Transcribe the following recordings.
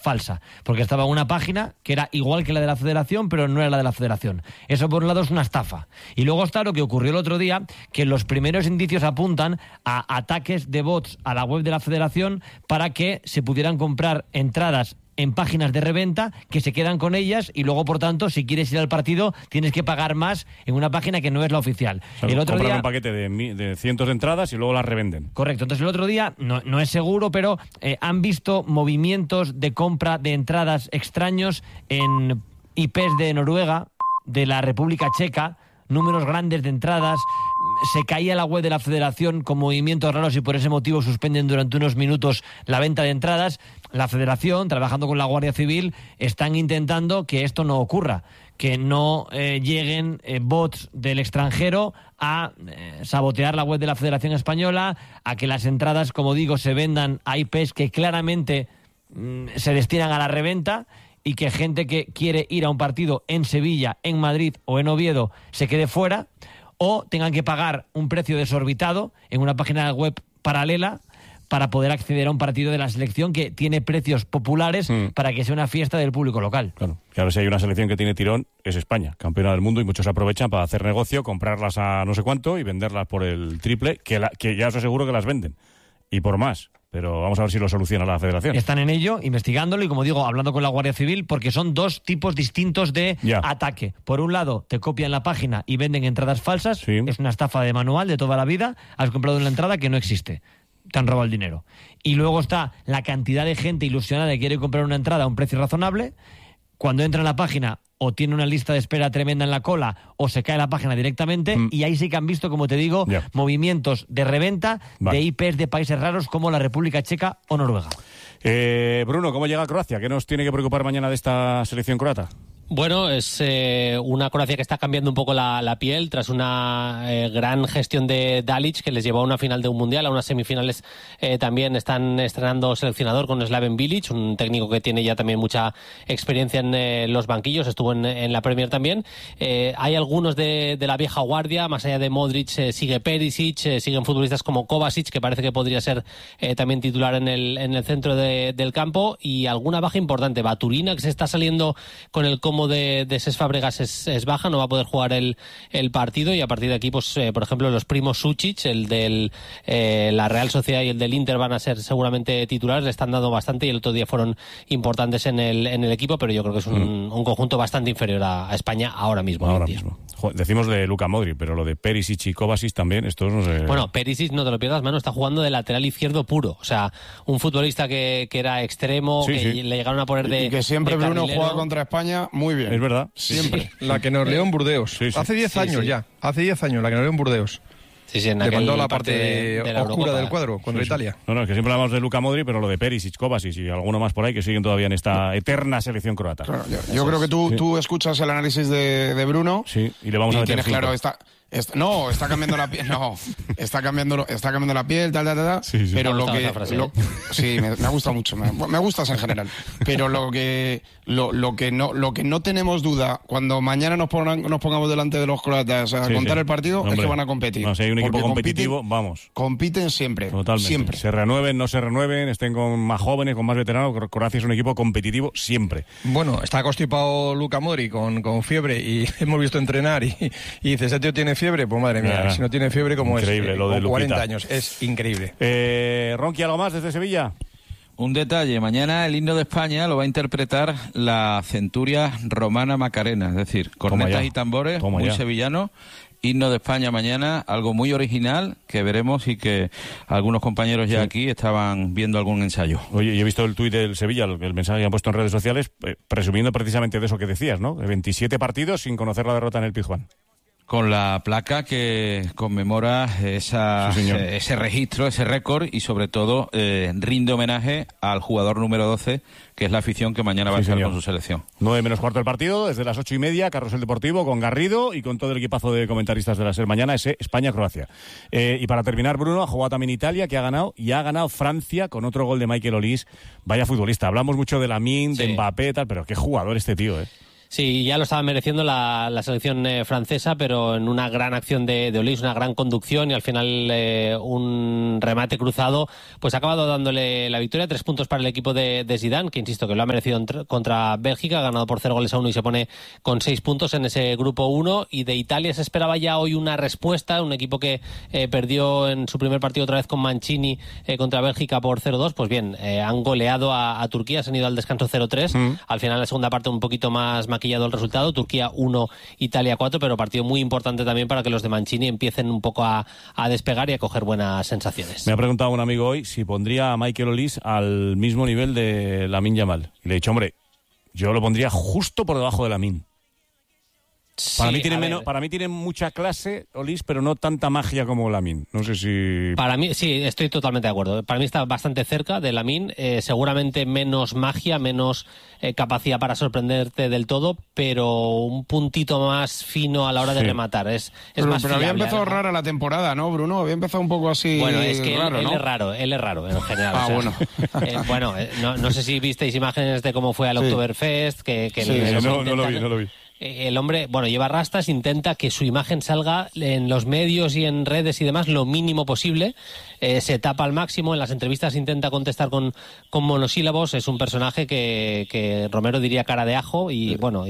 falsa, porque estaba en una página que era igual que la de la Federación, pero no era la de la Federación. Eso por un lado es una estafa. Y luego está lo que ocurrió el otro día, que los primeros indicios apuntan a ataques de bots a la web de la Federación para que se pudieran comprar entradas en páginas de reventa que se quedan con ellas y luego, por tanto, si quieres ir al partido tienes que pagar más en una página que no es la oficial. O sea, el otro día un paquete de cientos de entradas y luego las revenden. Correcto. Entonces el otro día, no es seguro, pero han visto movimientos de compra de entradas extraños en IPs de Noruega, de la República Checa, números grandes de entradas. Se caía la web de la Federación con movimientos raros y por ese motivo suspenden durante unos minutos la venta de entradas. La Federación, trabajando con la Guardia Civil, están intentando que esto no ocurra, que no lleguen bots del extranjero a sabotear la web de la Federación Española, a que las entradas, como digo, se vendan a IPs que claramente se destinan a la reventa, y que gente que quiere ir a un partido en Sevilla, en Madrid o en Oviedo se quede fuera, o tengan que pagar un precio desorbitado en una página web paralela para poder acceder a un partido de la selección que tiene precios populares para que sea una fiesta del público local. Claro, que a ver si hay una selección que tiene tirón, es España, campeona del mundo, y muchos aprovechan para hacer negocio, comprarlas a no sé cuánto y venderlas por el triple, que ya os aseguro que las venden, y por más. Pero vamos a ver si lo soluciona la Federación. Están en ello, investigándolo y, como digo, hablando con la Guardia Civil, porque son dos tipos distintos de ataque. Por un lado, te copian la página y venden entradas falsas. Sí. Es una estafa de manual de toda la vida. Has comprado una entrada que no existe. Te han robado el dinero. Y luego está la cantidad de gente ilusionada que quiere comprar una entrada a un precio razonable. Cuando entra en la página, o tiene una lista de espera tremenda en la cola, o se cae la página directamente, y ahí sí que han visto, como te digo, movimientos de reventa de IPs de países raros como la República Checa o Noruega. Bruno, ¿cómo llega Croacia? ¿Qué nos tiene que preocupar mañana de esta selección croata? Bueno, es una Croacia que está cambiando un poco la piel tras una gran gestión de Dalic, que les llevó a una final de un mundial, a unas semifinales. También están estrenando seleccionador con Slaven Bilic, un técnico que tiene ya también mucha experiencia en los banquillos, estuvo en la Premier también. Hay algunos de la vieja guardia, más allá de Modric, sigue Perisic, siguen futbolistas como Kovacic, que parece que podría ser también titular en el centro del campo, y alguna baja importante. Baturina, que se está saliendo con el cómo de Cesc Fabregas es baja, no va a poder jugar el partido, y a partir de aquí, pues por ejemplo, los primos Sučić, el del la Real Sociedad y el del Inter, van a ser seguramente titulares, le están dando bastante, y el otro día fueron importantes en el equipo, pero yo creo que es un conjunto bastante inferior a España ahora mismo. Decimos de Luka Modric, pero lo de Perisic y Kovacic también, estos no sé... Bueno, Perisic, no te lo pierdas, mano, está jugando de lateral izquierdo puro, o sea, un futbolista que era extremo, le llegaron a poner de... Y que siempre de Bruno juega contra España muy bien. Es verdad. Siempre. La que nos leó en Burdeos. Hace 10 años ya. Hace 10 años la que nos leó en Burdeos. En le mandó la parte oscura del cuadro contra Italia. No, es que siempre hablamos de Luka Modric, pero lo de Perisic, Kovacic y alguno más por ahí que siguen todavía en esta eterna selección croata. Claro, yo creo que tú escuchas el análisis de Bruno. Sí, y le vamos a meter tienes claro, está cambiando la piel, está cambiando la piel, tal. Sí, pero lo que sí, me gusta mucho, me gustas en general. Pero lo que no tenemos duda cuando mañana nos pongamos delante de los croatas a contar el partido, es que van a competir. No, si hay un equipo competitivo, compiten siempre. Totalmente. Siempre. Se renueven, no se renueven, estén con más jóvenes, con más veteranos. Croacia es un equipo competitivo siempre. Bueno, está constipado Luka Modric con fiebre, y hemos visto entrenar y dice, ese tío tiene fiebre, pues madre mía, si no tiene fiebre, como increíble, es, lo de 40 años, es increíble. Ronqui, ¿algo más desde Sevilla? Un detalle, mañana el himno de España lo va a interpretar la centuria romana Macarena, es decir, cornetas y tambores, muy sevillano. Himno de España mañana, algo muy original que veremos, y que algunos compañeros ya aquí estaban viendo algún ensayo. Oye, yo he visto el tuit del Sevilla, el mensaje que han puesto en redes sociales, presumiendo precisamente de eso que decías, ¿no? De 27 partidos sin conocer la derrota en el Pizjuán. Con la placa que conmemora ese registro, ese récord, y sobre todo rinde homenaje al jugador número 12, que es la afición que mañana va a estar con su selección. 9 menos cuarto del partido, desde las 8:30, Carrusel Deportivo, con Garrido y con todo el equipazo de comentaristas de la SER mañana, ese España-Croacia. Y para terminar, Bruno, ha jugado también Italia, que ha ganado, y ha ganado Francia con otro gol de Michael Olise. Vaya futbolista. Hablamos mucho de Lamine, de Mbappé, tal, pero qué jugador este tío, Sí, ya lo estaba mereciendo la selección francesa, pero en una gran acción de Olís, una gran conducción y al final un remate cruzado, pues ha acabado dándole la victoria. 3 puntos para el equipo de Zidane, que insisto que lo ha merecido contra Bélgica, ha ganado por 0-1 y se pone con 6 puntos en ese grupo 1. Y de Italia se esperaba ya hoy una respuesta, un equipo que perdió en su primer partido otra vez con Mancini contra Bélgica por 0-2. Pues bien, han goleado a Turquía, se han ido al descanso 0-3. Al final, en la segunda parte, un poquito más maquillado el resultado, Turquía 1, Italia 4, pero partido muy importante también para que los de Mancini empiecen un poco a despegar y a coger buenas sensaciones. Me ha preguntado un amigo hoy si pondría a Michael Olís al mismo nivel de Lamine Yamal. Y le he dicho, hombre, yo lo pondría justo por debajo de Lamine. Para, sí, para mí tiene mucha clase Olís, pero no tanta magia como Lamine. No sé si... Para mí, sí, estoy totalmente de acuerdo. Para mí está bastante cerca de Lamine. Seguramente menos magia, menos capacidad para sorprenderte del todo, pero un puntito más fino a la hora de rematar. Es más pero fiable, había empezado rara la temporada, ¿no, Bruno? Había empezado un poco así. Bueno, es que raro, él ¿no? es raro en general. Bueno. No sé si visteis imágenes de cómo fue al Oktoberfest, no lo vi. El hombre, lleva rastas, intenta que su imagen salga en los medios y en redes y demás lo mínimo posible. Se tapa al máximo, en las entrevistas intenta contestar con monosílabos. Es un personaje que Romero diría cara de ajo y voluntad.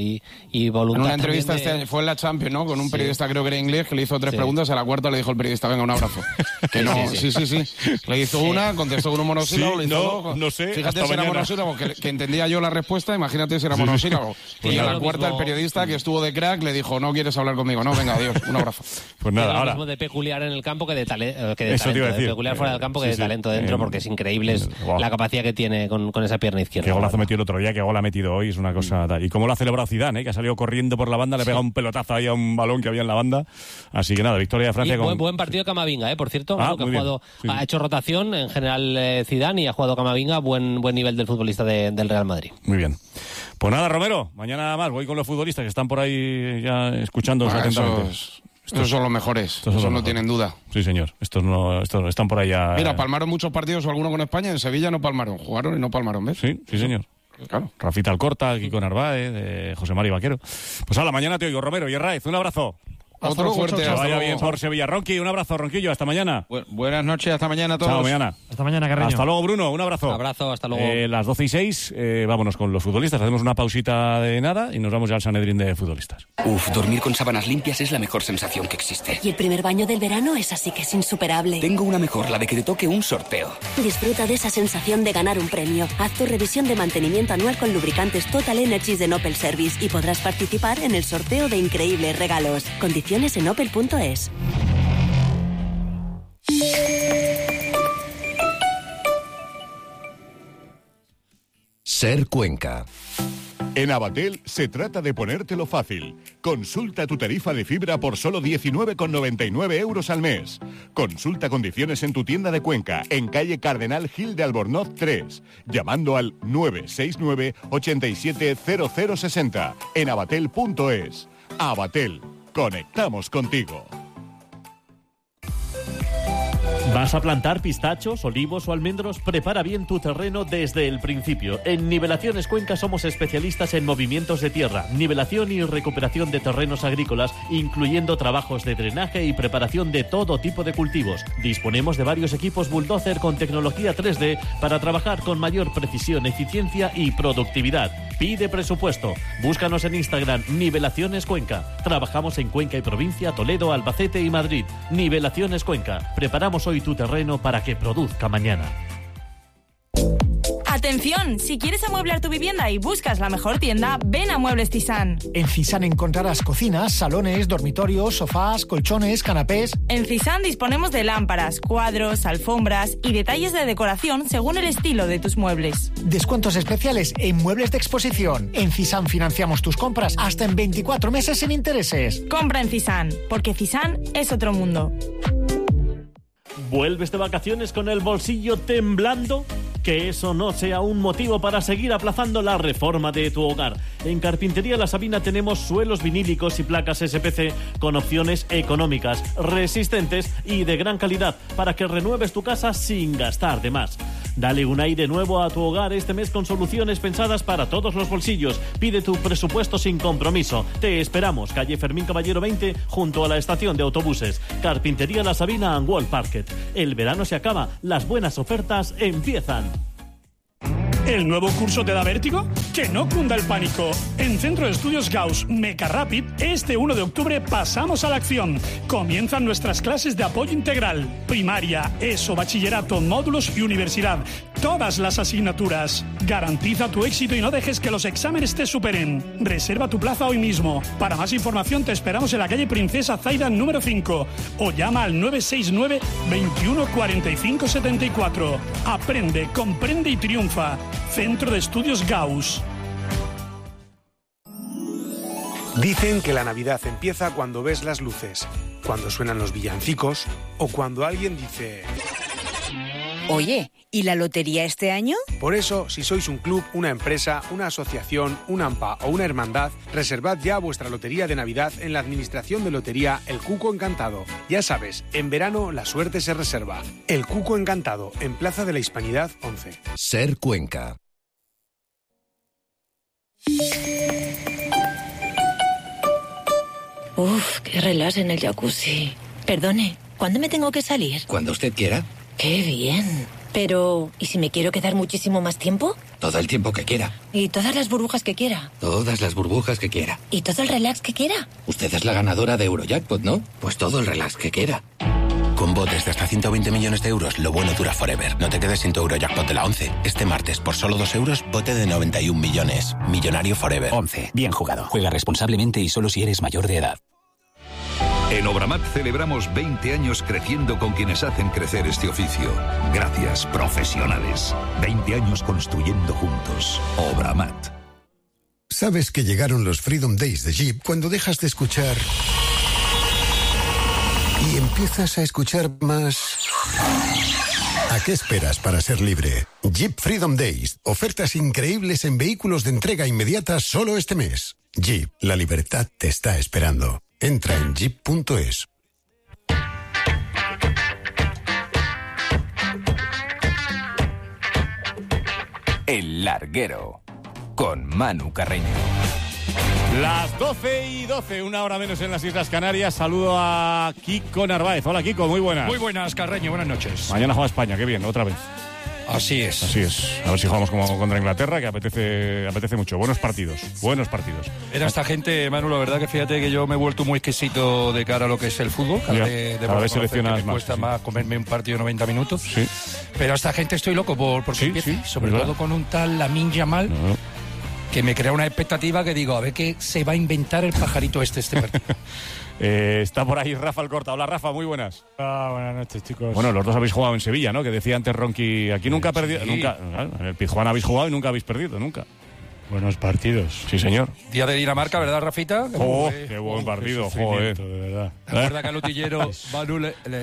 En una entrevista fue en la Champions, ¿no? Con un periodista, creo que era inglés, que le hizo 3 preguntas. A la cuarta le dijo el periodista, venga, un abrazo. Que no, sí. Le hizo una, contestó con un monosílabo, le hizo dos. No sé. Fíjate si era monosílabo, que entendía yo la respuesta, imagínate si era monosílabo. Pues y a la cuarta el periodista, que estuvo de crack, le dijo, no quieres hablar conmigo, no, venga, adiós, un abrazo. Pues nada, ahora. Lo mismo de peculiar en el campo que de talento. Eso te iba a decir. Peculiar fuera del campo que de talento dentro, porque es increíble la capacidad que tiene con esa pierna izquierda. Qué golazo metió el otro día, qué gol ha metido hoy, es una cosa tal. Y cómo lo ha celebrado Zidane, que ha salido corriendo por la banda, le ha pegado un pelotazo ahí a un balón que había en la banda. Así que nada, victoria de Francia. Buen partido de Camavinga, por cierto, que ha hecho rotación en general Zidane y ha jugado Camavinga, buen nivel del futbolista del Real Madrid. Muy bien. Pues nada, Romero, mañana más voy con los futbolistas que están por ahí ya escuchándonos atentamente. Estos son los mejores, eso no tienen duda. Sí, señor, estos están por ahí ya... Mira, palmaron muchos partidos o alguno con España, en Sevilla no palmaron, jugaron y no palmaron, ¿ves? Sí, señor. Claro. Rafita Alcorta, Kiko Narváez, José María Vaquero. Pues mañana te oigo, Romero y Herraiz, un abrazo. Otro fuerte. Que vaya bien por Sevilla. Ronqui, un abrazo, Ronquillo, hasta mañana. Buenas noches, hasta mañana a todos. Chao, mañana. Hasta mañana, Carreño. Hasta luego, Bruno, un abrazo. Un abrazo, hasta luego. Las 12:06, vámonos con los futbolistas. Hacemos una pausita de nada y nos vamos ya al Sanedrín de futbolistas. Dormir con sábanas limpias es la mejor sensación que existe. Y el primer baño del verano es así que es insuperable. Tengo una mejor, la de que te toque un sorteo. Disfruta de esa sensación de ganar un premio. Haz tu revisión de mantenimiento anual con lubricantes Total Energies de Opel Service y podrás participar en el sorteo de increíbles regalos. Condiciones en opel.es. Ser Cuenca. En Abatel se trata de ponértelo fácil. Consulta tu tarifa de fibra por solo 19,99 euros al mes. Consulta condiciones en tu tienda de Cuenca, en calle Cardenal Gil de Albornoz 3, llamando al 969 87 0060 en abatel.es. Abatel, conectamos contigo. ¿Vas a plantar pistachos, olivos o almendros? Prepara bien tu terreno desde el principio. En Nivelaciones Cuenca somos especialistas en movimientos de tierra, nivelación y recuperación de terrenos agrícolas, incluyendo trabajos de drenaje y preparación de todo tipo de cultivos. Disponemos de varios equipos bulldozer con tecnología 3D para trabajar con mayor precisión, eficiencia y productividad. Pide presupuesto. Búscanos en Instagram, Nivelaciones Cuenca. Trabajamos en Cuenca y provincia, Toledo, Albacete y Madrid. Nivelaciones Cuenca. Preparamos hoy tu terreno para que produzca mañana. ¡Atención! Si quieres amueblar tu vivienda y buscas la mejor tienda, ven a Muebles Cisán. En Cisán encontrarás cocinas, salones, dormitorios, sofás, colchones, canapés. En Cisán disponemos de lámparas, cuadros, alfombras y detalles de decoración según el estilo de tus muebles. Descuentos especiales en muebles de exposición. En Cisán financiamos tus compras hasta en 24 meses sin intereses. Compra en Cisán, porque Cisán es otro mundo. ¿Vuelves de vacaciones con el bolsillo temblando? Que eso no sea un motivo para seguir aplazando la reforma de tu hogar. En Carpintería La Sabina tenemos suelos vinílicos y placas SPC con opciones económicas, resistentes y de gran calidad para que renueves tu casa sin gastar de más. Dale un aire nuevo a tu hogar este mes con soluciones pensadas para todos los bolsillos. Pide tu presupuesto sin compromiso. Te esperamos, calle Fermín Caballero 20, junto a la estación de autobuses. Carpintería La Sabina and Wall Parket. El verano se acaba, las buenas ofertas empiezan. ¿El nuevo curso te da vértigo? Que no cunda el pánico. En Centro de Estudios Gauss Meca Rapid, este 1 de octubre pasamos a la acción. Comienzan nuestras clases de apoyo integral. Primaria, ESO, bachillerato, módulos y universidad. Todas las asignaturas. Garantiza tu éxito y no dejes que los exámenes te superen. Reserva tu plaza hoy mismo. Para más información te esperamos en la calle Princesa Zaida número 5 o llama al 969 21 45 74. Aprende, comprende y triunfa. Centro de Estudios Gauss. Dicen que la Navidad empieza cuando ves las luces, cuando suenan los villancicos o cuando alguien dice... Oye, ¿y la lotería este año? Por eso, si sois un club, una empresa, una asociación, un AMPA o una hermandad, reservad ya vuestra lotería de Navidad en la Administración de Lotería El Cuco Encantado. Ya sabes, en verano la suerte se reserva. El Cuco Encantado, en Plaza de la Hispanidad 11. Ser Cuenca. Uf, qué relax en el jacuzzi. Perdone, ¿cuándo me tengo que salir? Cuando usted quiera. ¡Qué bien! Pero, ¿y si me quiero quedar muchísimo más tiempo? Todo el tiempo que quiera. ¿Y todas las burbujas que quiera? Todas las burbujas que quiera. ¿Y todo el relax que quiera? Usted es la ganadora de Eurojackpot, ¿no? Pues todo el relax que quiera. Con botes de hasta 120 millones de euros, lo bueno dura forever. No te quedes sin tu Eurojackpot de la 11. Este martes, por solo 2 euros, bote de 91 millones. Millonario forever. 11. Bien jugado. Juega responsablemente y solo si eres mayor de edad. En Obramat celebramos 20 años creciendo con quienes hacen crecer este oficio. Gracias, profesionales. 20 años construyendo juntos. Obramat. Sabes que llegaron los Freedom Days de Jeep cuando dejas de escuchar y empiezas a escuchar más. ¿A qué esperas para ser libre? Jeep Freedom Days. Ofertas increíbles en vehículos de entrega inmediata solo este mes. Jeep, la libertad te está esperando. Entra en jeep.es. El Larguero, con Manu Carreño. Las 12:12, una hora menos en las Islas Canarias. Saludo a Kiko Narváez. Hola, Kiko, muy buenas. Muy buenas, Carreño, buenas noches. Mañana juega España, qué bien, otra vez. Así es. Así es. A ver si jugamos como contra Inglaterra, que apetece mucho. Buenos partidos. Era esta gente, Manu, la verdad que fíjate que yo me he vuelto muy exquisito de cara a lo que es el fútbol. Cada vez seleccionas me cuesta más comerme un partido de 90 minutos. Sí. Pero a esta gente estoy loco por que empiece. Sobre todo con un tal Lamine Yamal. No. Que me crea una expectativa que digo, a ver qué se va a inventar el pajarito este partido. Está por ahí Rafa Alcorta. Hola, Rafa, muy buenas. Buenas noches, chicos. Bueno, los dos habéis jugado en Sevilla, ¿no? Que decía antes Ronqui, aquí nunca ha perdido, nunca. En el Pizjuán habéis jugado y nunca habéis perdido, nunca. Buenos partidos. Sí, señor. Día de Dinamarca, ¿verdad, Rafita? Qué buen partido, joder. De verdad. Recuerda que al utillero Manu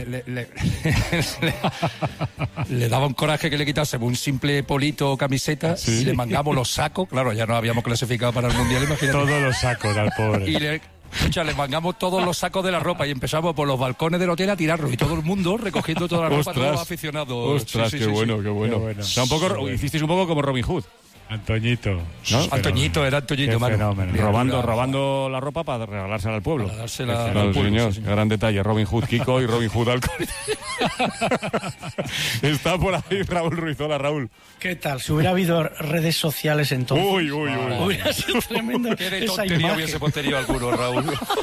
le daba un coraje que le quitase un simple polito o camiseta y le mangamos los sacos. Claro, ya no habíamos clasificado para el Mundial, imagínate. Todos los sacos al pobre. Y le mangamos todos los sacos de la ropa y empezamos por los balcones del hotel a tirarlos y todo el mundo recogiendo toda la ropa, todos los aficionados. Ostras, qué bueno. Hicisteis un poco como Robin Hood. Antoñito. ¿No? Antoñito, era Antoñito, Manu. Robando la ropa para regalársela al pueblo. Para dársela al pueblo, señor. Gran detalle. Robin Hood Kiko y Robin Hood Alcohol. Está por ahí Raúl Ruiz. Hola, Raúl. ¿Qué tal? Si hubiera habido redes sociales entonces. Uy. Hubiera sido tremendo. Qué de tontería hubiese tenido alguno, Raúl.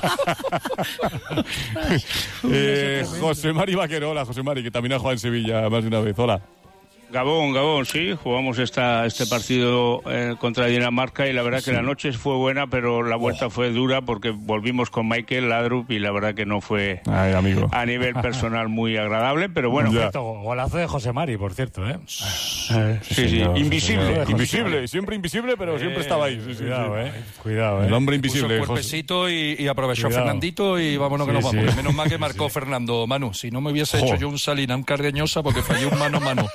José Mari Vaquero. Hola, José Mari, que también ha jugado en Sevilla más de una vez. Hola. Gabón, sí, jugamos este partido contra Dinamarca y la verdad que la noche fue buena, pero la vuelta fue dura porque volvimos con Michael Laudrup y la verdad que no fue a nivel personal muy agradable, pero bueno. Golazo de José Mari, por cierto, ¿eh? Sí, invisible, siempre invisible, pero siempre estaba ahí. Cuidado, El hombre invisible. Puso cuerpecito y aprovechó Fernandito y vámonos que nos vamos. Menos mal que marcó Fernando, Manu. Si no me hubiese hecho yo un Salinam Cardeñosa porque fallé un mano a mano.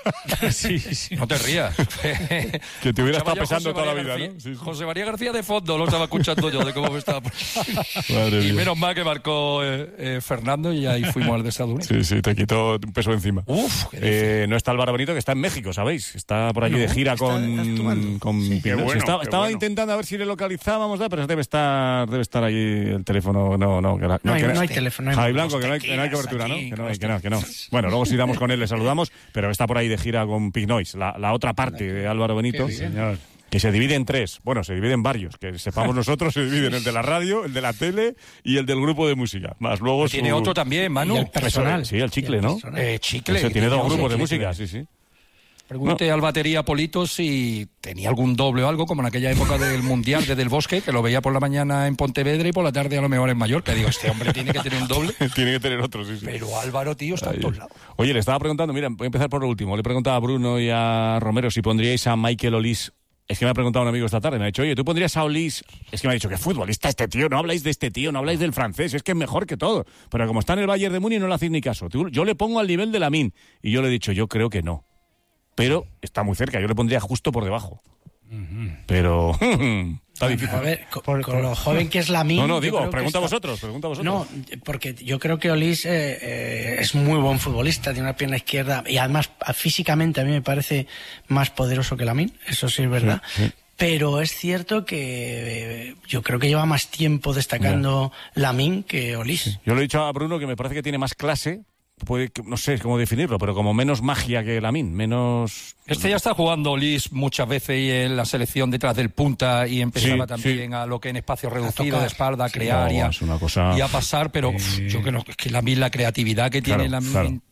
Sí. No te rías. Que te hubiera estado Escuchaba yo a pesando José toda la María vida, García, ¿no? Sí, sí. José María García de fondo lo estaba escuchando yo de cómo me estaba. Madre Y mía. menos mal que marcó Fernando y ahí fuimos al de Estados Unidos. Sí, te quitó un peso encima. No está Álvaro Benito, que está en México, ¿sabéis? Está por allí de gira con Pinoy. Estaba intentando a ver si le localizábamos, pero debe estar ahí el teléfono. No hay teléfono. Javi Blanco, que no hay cobertura, aquí, ¿no? Que no. Bueno, luego si damos con él le saludamos, pero está por ahí de gira con Pig Noise, la otra parte de Álvaro Benito. Señor. Que se divide en tres. Bueno, se divide en varios. Que sepamos nosotros, se divide en el de la radio, el de la tele y el del grupo de música. Más luego Tiene otro también, Manu. El personal. Sí, el Chicle, ¿no? Chicle. Ese tiene dos grupos de Chicle. música, sí. Pregunté al batería Polito si tenía algún doble o algo, como en aquella época del Mundial de Del Bosque, que lo veía por la mañana en Pontevedra y por la tarde a lo mejor en Mallorca. Digo, este hombre tiene que tener un doble. Tiene que tener otro, sí. Pero Álvaro, tío, está en todos lados. Oye, le estaba preguntando, mira, voy a empezar por lo último. Le preguntaba a Bruno y a Romero si pondríais a Michael Olís. Es que me ha preguntado un amigo esta tarde, me ha dicho, oye, ¿tú pondrías a Olís? Es que me ha dicho, ¿qué futbolista este tío? No habláis de este tío, no habláis del francés, es que es mejor que todo. Pero como está en el Bayern de Múnich no le hacéis ni caso. Yo le pongo al nivel de Lamine. Y yo le he dicho, yo creo que no. Pero está muy cerca, yo le pondría justo por debajo. Pero está difícil. A ver, con lo joven que es Lamine... No, digo, pregunta a vosotros. No, porque yo creo que Olís es muy buen futbolista, tiene una pierna izquierda y además físicamente a mí me parece más poderoso que Lamine, eso sí es verdad. Sí. Pero es cierto que yo creo que lleva más tiempo destacando Lamine que Olís. Sí. Yo le he dicho a Bruno que me parece que tiene más clase. No sé cómo definirlo, pero como menos magia que Lamine, menos... Este ya está jugando Olís muchas veces y en la selección detrás del punta y empezaba también a lo que en espacio reducido de espalda a crear y a pasar, pero yo creo que es que Lamine, la creatividad que tiene Lamine...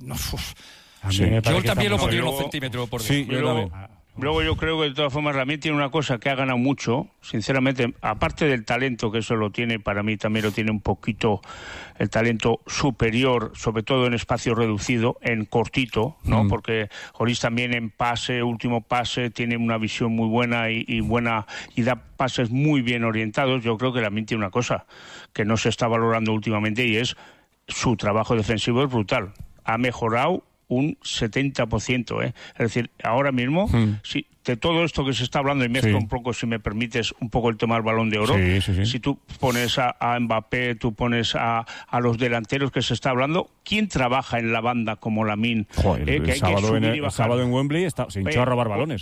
Yo también lo pondría unos centímetros por debajo. Sí, yo también. Luego yo creo que de todas formas Lamine tiene una cosa que ha ganado mucho, sinceramente, aparte del talento, que eso lo tiene, para mí también lo tiene un poquito el talento superior, sobre todo en espacio reducido, en cortito, ¿no? Porque Olís también en pase, último pase, tiene una visión muy buena y da pases muy bien orientados. Yo creo que Lamine tiene una cosa que no se está valorando últimamente y es su trabajo defensivo es brutal. Ha mejorado un 70%, ¿eh? Es decir, ahora mismo, si de todo esto que se está hablando, y mezclo un poco, si me permites, un poco el tema del Balón de Oro, si tú pones a Mbappé, tú pones a los delanteros que se está hablando, ¿quién trabaja en la banda como Lamine? El sábado en Wembley se hinchó a robar balones,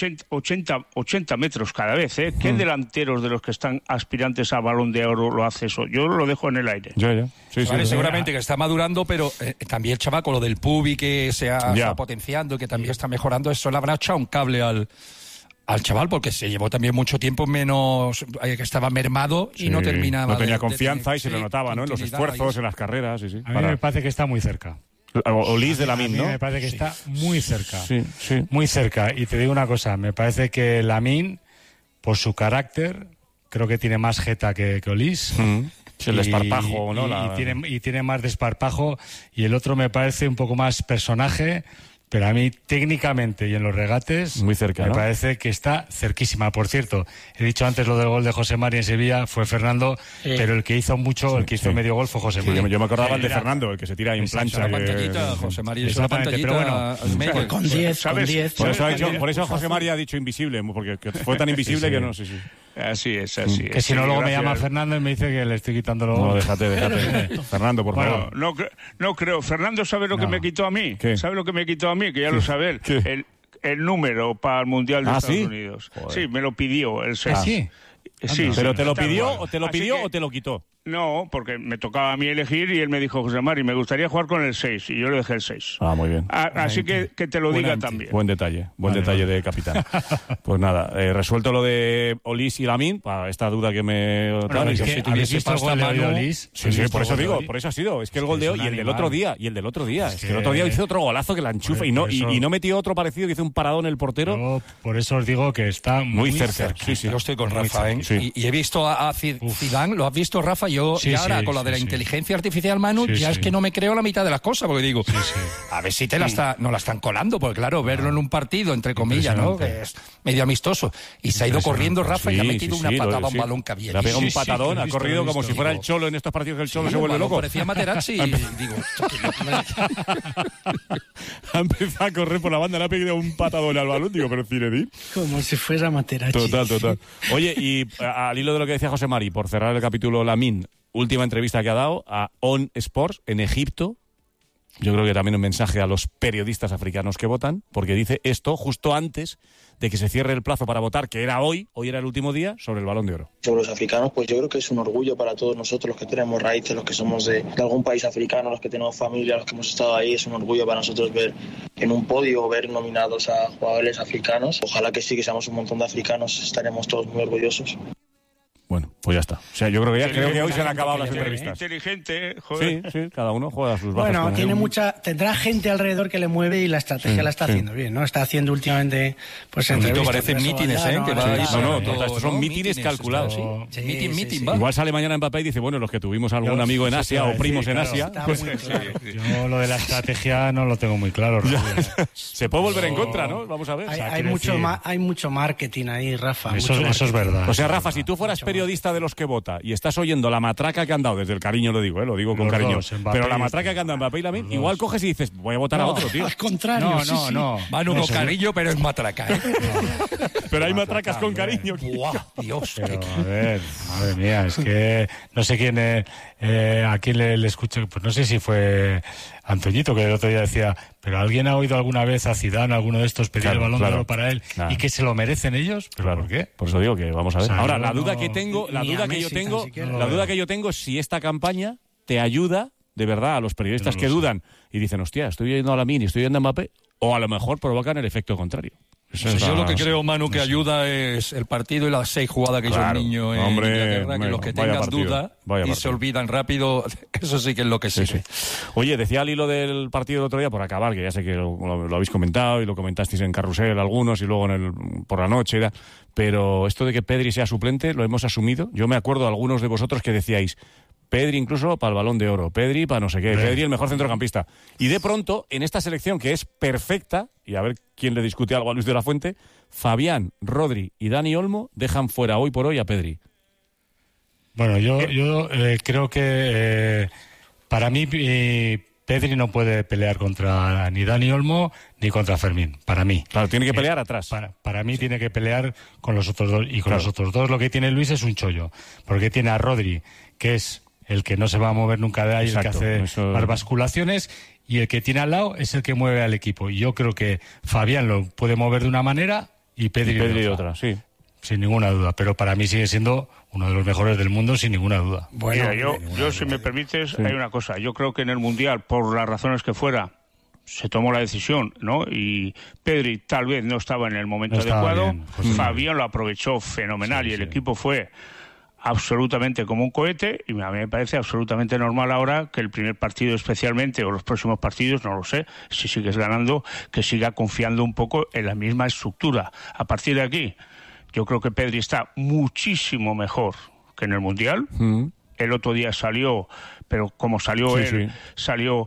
80 metros cada vez, ¿eh? ¿Qué delanteros de los que están aspirantes a Balón de Oro lo hace eso? Yo lo dejo en el aire. Seguramente que está madurando, pero también el chaval con lo del Pubi que se está potenciando y que también está mejorando, eso le habrá echado un cable al chaval, porque se llevó también mucho tiempo que estaba mermado y no terminaba. No tenía confianza y se lo notaba, ¿no? En los esfuerzos, en las carreras. A mí me parece que está muy cerca. Olís de Lamine, ¿no? A mí me parece que está muy cerca. Muy cerca. Y te digo una cosa, me parece que Lamine, por su carácter, creo que tiene más jeta que Olís. El desparpajo, ¿no? Y tiene más desparpajo. Y el otro me parece un poco más personaje. Pero a mí, técnicamente y en los regates, muy cerca, me parece que está cerquísima. Por cierto, he dicho antes lo del gol de José Mari en Sevilla, fue Fernando, pero el que hizo medio gol fue José Mari. Yo me acordaba el de Fernando, el que se tira ahí en plancha. José Mari es una pantallita, pero bueno, con 10. Por eso José Mari ha dicho invisible, porque fue tan invisible que no... Así es. Que si no, luego me llama Fernando y me dice que le estoy quitando los... No, déjate. Fernando, por favor. No creo. Fernando sabe lo que me quitó a mí. ¿Qué? ¿Sabe lo que me quitó a mí? Que ya lo sabe él. El número para el Mundial de Estados Unidos. Joder. Sí, me lo pidió el 6. Sí, ¿pero te lo pidió o te lo quitó? No, porque me tocaba a mí elegir y él me dijo, José Mari, me gustaría jugar con el 6 y yo le dejé el 6. Muy bien. Así que te lo diga también. Buen detalle de capitán. Pues nada, resuelto lo de Olís y Lamine, para esta duda que me... ¿Habéis visto el gol de Olís? Sí, por eso digo, por eso ha sido. Es que el gol de hoy y el del otro día. Es que el otro día hizo otro golazo que la enchufa y no metió otro parecido, que hizo un paradón el portero. Por eso os digo que está muy cerca. Yo estoy con Rafa, ¿eh? Y he visto a Zidane, ¿lo has visto, Rafa? yo ahora con la de la inteligencia artificial, Manu, es que no me creo la mitad de las cosas, porque digo, a ver si no la están colando, porque claro, verlo en un partido, entre comillas, ¿no? Que es medio amistoso, y se ha ido corriendo Rafa y ha metido una patada a un balón que había. Le ha pegado un patadón, ha corrido como si fuera el Cholo en estos partidos que el Cholo se vuelve loco. Parecía Materazzi y digo... Ha empezado a correr por la banda, le ha pegado un patadón al balón, digo, pero Zinedine. Como si fuera Materazzi. Total. Oye, y al hilo de lo que decía José Mari, por cerrar el capítulo Lamine, última entrevista que ha dado a On Sports en Egipto. Yo creo que también un mensaje a los periodistas africanos que votan, porque dice esto justo antes de que se cierre el plazo para votar, que era hoy era el último día, sobre el Balón de Oro. Sobre los africanos, pues yo creo que es un orgullo para todos nosotros, los que tenemos raíces, los que somos de algún país africano, los que tenemos familia, los que hemos estado ahí. Es un orgullo para nosotros ver en un podio, ver nominados a jugadores africanos. Ojalá que sí, que seamos un montón de africanos, estaremos todos muy orgullosos. Bueno, pues ya está. O sea, yo creo que hoy se han acabado las entrevistas. Inteligente, joder. Sí, cada uno juega sus bazas. Bueno, tendrá gente alrededor que le mueve y la estrategia la está haciendo bien, ¿no? Está haciendo últimamente, pues, entrevistas. Parecen mítines, que va estos son mítines calculados. Meeting, va. Igual sale mañana Mbappé y dice, bueno, los que tuvimos algún amigo en Asia o primos en Asia. Pues, yo lo de la estrategia no lo tengo muy claro. Se puede volver en contra, ¿no? Vamos a ver. Hay mucho marketing ahí, Rafa. Eso es verdad. O sea, Rafa, si tú fueras periodista de los que vota y estás oyendo la matraca que han dado, desde el cariño lo digo con los cariño, dos, pero la matraca que han dado Mbappé y Lamine, igual coges y dices, voy a votar a otro, tío. Al contrario, no. Manu con cariño, pero es matraca, ¿eh? Pero hay matracas con cariño. Dios. Pero, a ver, madre mía, es que no sé quién a quién le escucho, pues no sé si fue Antoñito, que el otro día decía, pero ¿alguien ha oído alguna vez a Zidane, alguno de estos, pedir el Balón de Oro para él y que se lo merecen ellos? ¿Pero por qué? Por eso digo que vamos a ver. O sea, ahora, la duda que yo tengo es si esta campaña te ayuda de verdad a los periodistas que dudan y dicen, hostia, estoy oyendo a Lamine y estoy oyendo a Mbappé, o a lo mejor provocan el efecto contrario. Yo lo que creo, Manu, que ayuda es el partido y las 6 jugadas que hizo el niño en Inglaterra, que los que tengan duda y se olvidan rápido, eso sí que es lo que sirve. Oye, decía al hilo del partido del otro día, por acabar, que ya sé que lo habéis comentado y lo comentasteis en Carrusel algunos y luego por la noche, pero esto de que Pedri sea suplente lo hemos asumido. Yo me acuerdo de algunos de vosotros que decíais, Pedri incluso para el Balón de Oro, Pedri para no sé qué, Pedri el mejor centrocampista. Y de pronto, en esta selección que es perfecta, y a ver quién le discute algo a Luis de la Fuente, Fabián, Rodri y Dani Olmo dejan fuera hoy por hoy a Pedri. Bueno, yo creo que para mí Pedri no puede pelear contra ni Dani Olmo ni contra Fermín, para mí. Claro, tiene que pelear atrás. Para mí tiene que pelear con los otros dos, y con los otros dos lo que tiene Luis es un chollo, porque tiene a Rodri, que es el que no se va a mover nunca de ahí, el que hace las basculaciones, y el que tiene al lado es el que mueve al equipo. Y yo creo que Fabián lo puede mover de una manera y Pedri de otra, sí. Sin ninguna duda, pero para mí sigue siendo uno de los mejores del mundo, sin ninguna duda. Bueno, yo si me permites, hay una cosa. Yo creo que en el Mundial, por las razones que fuera, se tomó la decisión, ¿no? Y Pedri tal vez no estaba en el momento adecuado. Fabián lo aprovechó fenomenal y el equipo fue absolutamente como un cohete, y a mí me parece absolutamente normal ahora que el primer partido especialmente, o los próximos partidos, no lo sé, si sigues ganando, que siga confiando un poco en la misma estructura. A partir de aquí, yo creo que Pedri está muchísimo mejor que en el Mundial. El otro día salió, pero como salió salió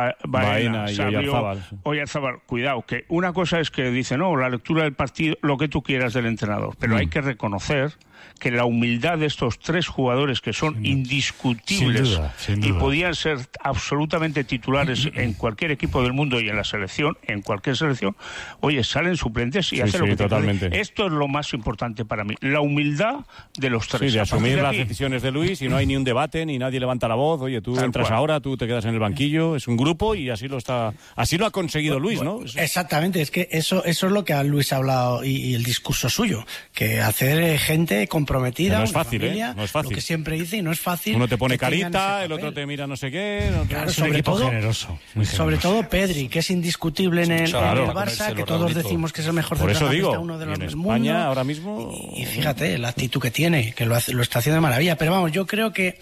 Baena, salió Oyarzábal. Cuidado, que una cosa es que dice, no, la lectura del partido, lo que tú quieras del entrenador, pero hay que reconocer que la humildad de estos 3 jugadores que son indiscutibles sin duda. Y podían ser absolutamente titulares en cualquier equipo del mundo y en la selección, en cualquier selección, oye, salen suplentes y hacen lo que totalmente. Esto es lo más importante para mí, la humildad de los 3. Sí, de asumir las decisiones de Luis, y no hay ni un debate, ni nadie levanta la voz, oye, tú entras ahora, tú te quedas en el banquillo, es un grupo y así lo ha conseguido Luis, ¿no? Exactamente, es que eso es lo que a Luis ha hablado y el discurso suyo, que hacer gente comprometida, no es fácil, familia, no es fácil. Lo que siempre dice, y no es fácil. Uno te pone carita, el otro te mira no sé qué. Claro, es un equipo generoso, muy generoso. Sobre todo Pedri, que es indiscutible en el Barça, que todos decimos que es el mejor centrocampista, uno de los del mundo. España ahora mismo. Y fíjate la actitud que tiene, que lo está haciendo de maravilla. Pero vamos, yo creo que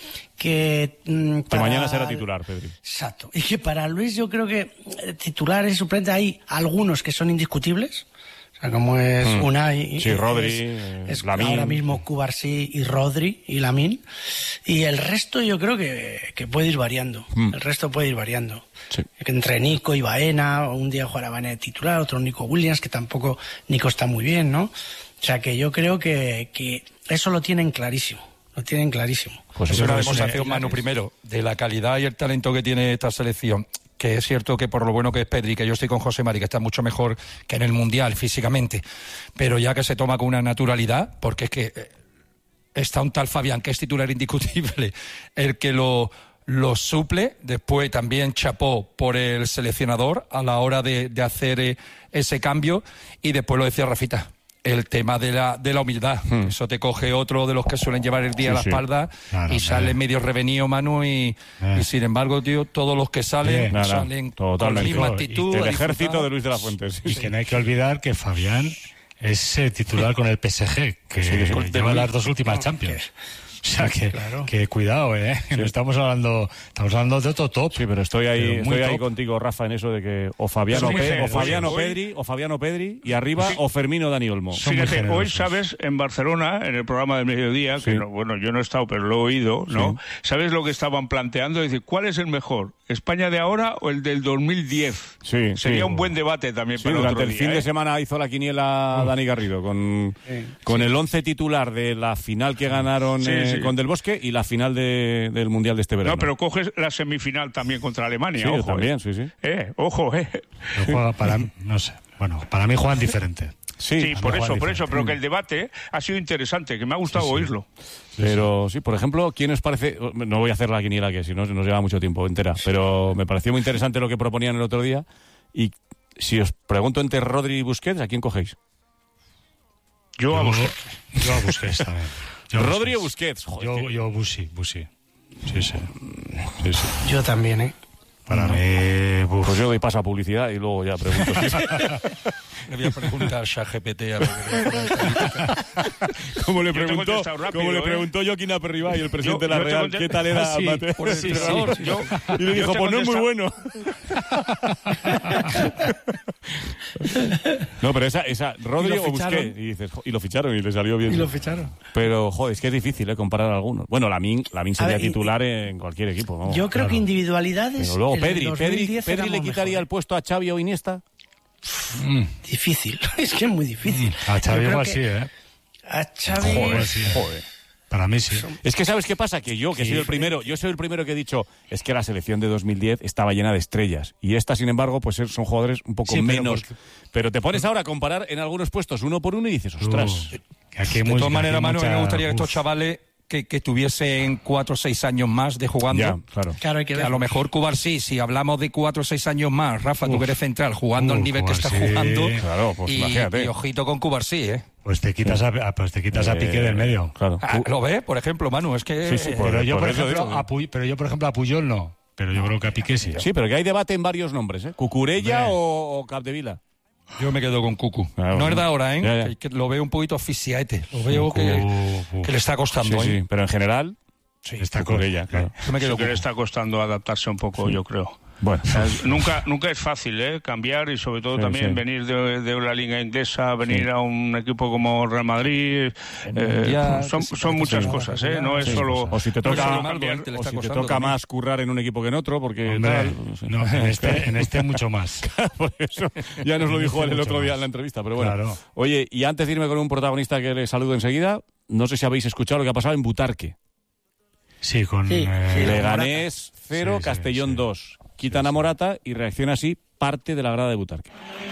mañana será titular, Pedri. Exacto. Y que para Luis yo creo que titulares y suplentes hay algunos que son indiscutibles. sea, como es Unai. Sí, Rodri, es Lamine. Ahora mismo Cubarsí y Rodri y Lamine. Y el resto yo creo que puede ir variando. El resto puede ir variando. Sí. Entre Nico y Baena, un día jugará Baena de titular, otro Nico Williams, que tampoco Nico está muy bien, ¿no? O sea, que yo creo que eso lo tienen clarísimo. Lo tienen clarísimo. Pues es una demostración, Manu, primero, de la calidad y el talento que tiene esta selección. Que es cierto que por lo bueno que es Pedri, que yo estoy con José Mari, que está mucho mejor que en el Mundial físicamente, pero ya que se toma con una naturalidad, porque es que está un tal Fabián, que es titular indiscutible, el que lo suple. Después también chapó por el seleccionador a la hora de hacer ese cambio. Y después lo decía Rafita, el tema de la humildad. Eso te coge otro de los que suelen llevar el día a la espalda, claro, y sale medio revenido, Manu, y sin embargo, tío, todos los que salen salen con la misma actitud. El ejército de Luis de la Fuente. Y que no hay que olvidar que Fabián es titular con el PSG, que lleva las 2 últimas Champions. O sea, que cuidado, no estamos hablando de otro top. Sí, pero estoy ahí contigo, Rafa, en eso de que o Fabiano Pedri, y arriba o Fermín o Dani Olmo. Fíjate, hoy, ¿sabes? En Barcelona, en el programa del mediodía, que bueno, yo no he estado, pero lo he oído, ¿no? ¿Sabes lo que estaban planteando? Es decir, ¿cuál es el mejor? ¿España de ahora o el del 2010? Sería un buen debate también para durante otro el día, fin de semana hizo la quiniela Dani Garrido con el 11 titular de la final que ganaron con Del Bosque y la final del Mundial de este verano. No, pero coges la semifinal también contra Alemania. Sí, ojo, también, ojo, para mí juegan diferente. Sí, por eso, pero que el debate ha sido interesante, que me ha gustado oírlo. Pero sí, por ejemplo, ¿quién os parece? No voy a hacer la quiniela, que si no nos lleva mucho tiempo entera, pero me pareció muy interesante lo que proponían el otro día. Y si os pregunto entre Rodri y Busquets, ¿a quién cogéis? Yo a Busquets. Yo a Busquets también. Rodri o Busquets. Yo Busi. Sí. Yo también, Para mí... Pues yo doy paso a publicidad y luego ya pregunto. Le voy a preguntar a ChatGPT a ver. Como le preguntó Joaquín Aperribay, el presidente de la Real, ¿qué tal era Mateo? Y le dijo, pues no es muy bueno. No, pero esa Rodri o Busquets, y dices, y lo ficharon y le salió bien. Y lo ficharon. Pero, joder, es que es difícil comparar a algunos. Bueno, Lamine sería titular en cualquier equipo. Vamos. Yo creo que individualidades... Pero luego Pedri le quitaría el puesto a Xavi o Iniesta. Difícil, es que es muy difícil. A Xavi igual sí, A Xavi... Joder. Para mí sí. Es que ¿sabes qué pasa? Que yo soy el primero que he dicho, es que la selección de 2010 estaba llena de estrellas. Y esta, sin embargo, pues son jugadores un poco menos. Pero te pones ahora a comparar en algunos puestos uno por uno y dices, ostras. De todas maneras, Manu, me gustaría que estos chavales que tuviesen 4 o 6 años más de jugando. Ya, claro. Hay que a lo mejor Cubarsí, si hablamos de 4 o 6 años más, Rafa, tú que eres central, jugando al nivel que está jugando. Claro, pues imagínate. Y ojito con Cubarsí, Pues te quitas a Piqué del medio. Claro. ¿Lo ves? Por ejemplo, Manu, es que... Sí, pero yo, por ejemplo, a Puyol no. Pero yo creo que a Piqué sí. Sí, pero que hay debate en varios nombres, Cucurella o Capdevila. Yo me quedo con Cucu. No es de ahora, que lo veo un poquito asfixiaete. Lo veo que le está costando. Sí, pero en general... Sí, está Cucurella, claro. Yo me quedo que le está costando adaptarse un poco, yo creo. Bueno, nunca es fácil cambiar y sobre todo también venir de la liga inglesa, venir a un equipo como Real Madrid, son muchas cosas, no es solo... O si te toca más currar en un equipo que en otro, porque... No, en este mucho más. Por eso ya nos lo dijo él el otro día en la entrevista, pero bueno. Claro. Oye, y antes de irme con un protagonista que le saludo enseguida, no sé si habéis escuchado lo que ha pasado en Butarque. Sí, con... Leganés 0, Castellón 2. Quitan a Morata y reacciona así parte de la grada de Butarque.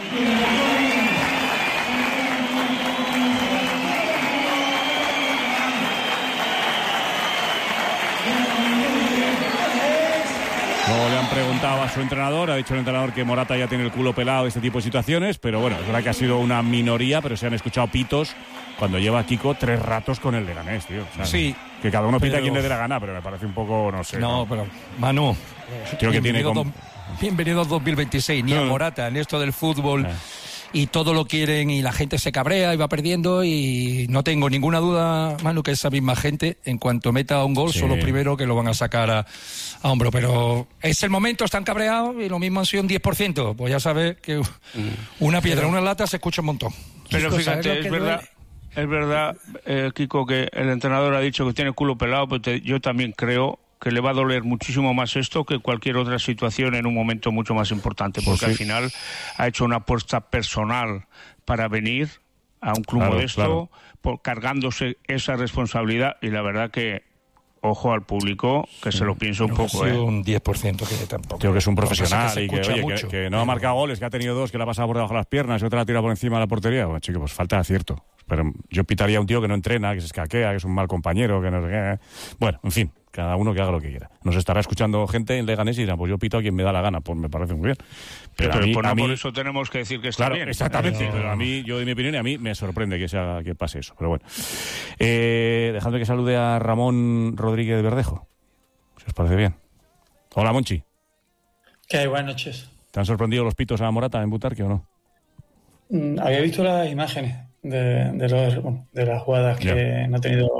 Luego le han preguntado a su entrenador, ha dicho el entrenador que Morata ya tiene el culo pelado de este tipo de situaciones, pero bueno, es verdad que ha sido una minoría, pero se han escuchado pitos cuando lleva Kiko 3 ratos con el Leganés, tío. O sea, sí. Que cada uno pita quien le dé la gana, pero me parece un poco, no sé. No, pero, Manu, creo que tiene bienvenido 2026, ni a Morata, en esto del fútbol y todo lo quieren y la gente se cabrea y va perdiendo, y no tengo ninguna duda, Manu, que esa misma gente, en cuanto meta un gol, son los primeros que lo van a sacar a hombro. Pero es el momento, están cabreados y lo mismo han sido un 10%. Pues ya sabes que una piedra, una lata se escucha un montón. Pero fíjate, es verdad, Kiko, que el entrenador ha dicho que tiene culo pelado, pero yo también creo que le va a doler muchísimo más esto que cualquier otra situación en un momento mucho más importante, porque al final ha hecho una apuesta personal para venir a un club modesto, cargándose esa responsabilidad, y la verdad que ojo al público, que se lo piense un poco. Un 10% que tampoco. Creo que es un profesional y que, oye, mucho, que no ha marcado goles, que ha tenido 2, que le ha pasado por debajo de las piernas y otra la tira por encima de la portería. Bueno, chico, pues falta de acierto. Pero yo pitaría a un tío que no entrena, que se escaquea, que es un mal compañero, que no sé qué. Bueno, en fin, cada uno que haga lo que quiera. Nos estará escuchando gente en Leganés y dirán, pues yo pito a quien me da la gana. Pues me parece muy bien. Pero por eso tenemos que decir que está bien. Exactamente. Pero a mí, yo de mi opinión, y a mí me sorprende que pase eso. Pero bueno. Dejadme que salude a Ramón Rodríguez de Verdejo. Si os parece bien. Hola, Monchi. ¿Qué hay? Buenas noches. ¿Te han sorprendido los pitos a Morata en Butarque o no? Había visto las imágenes de las jugadas que no ha tenido